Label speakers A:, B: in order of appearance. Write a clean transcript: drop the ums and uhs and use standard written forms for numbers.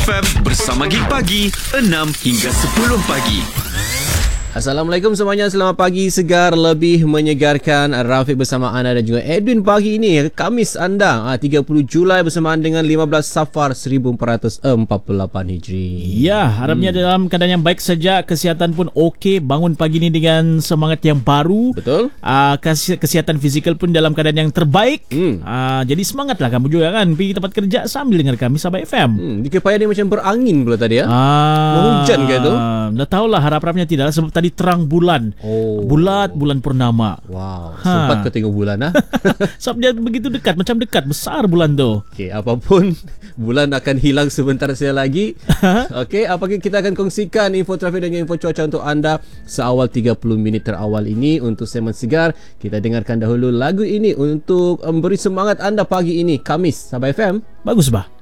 A: FM bersama Gig Pagi 6 hingga 10 pagi.
B: Assalamualaikum semuanya, selamat pagi segar lebih menyegarkan. Rafiq bersama anda dan juga Edwin pagi ini Khamis anda 30 Julai bersamaan dengan 15 Safar 1448 Hijri.
C: Ya, harapnya dalam keadaan yang baik saja, kesihatan pun okey, bangun pagi ini dengan semangat yang baru.
B: Betul.
C: Kesihatan fizikal pun dalam keadaan yang terbaik. Jadi semangatlah kamu juga kan pergi tempat kerja sambil dengar kami Sabah FM.
B: Di Kepayan dia macam berangin pula tadi ya. Menghujan ke tu?
C: Dah tahulah, harap-harapnya tidak, sebab tadi terang bulan. Bulan purnama.
B: Wow, sempat kau tengok bulan
C: Sebab dia begitu dekat, macam dekat, besar bulan tu.
B: Okey, apapun bulan akan hilang sebentar saja lagi. Okey, apakah kita akan kongsikan info trafik dan info cuaca untuk anda seawal 30 minit terawal ini. Untuk segmen segar, kita dengarkan dahulu lagu ini untuk memberi semangat anda pagi ini Khamis. Sabah FM.
C: Bagus bah.